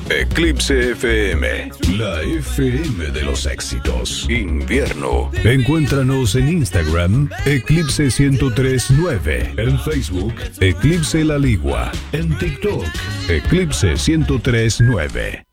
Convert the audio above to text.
Eclipse FM, la FM de los éxitos. Invierno. Encuéntranos en Instagram, Eclipse 1039. En Facebook, Eclipse La Ligua. En TikTok, Eclipse 1039.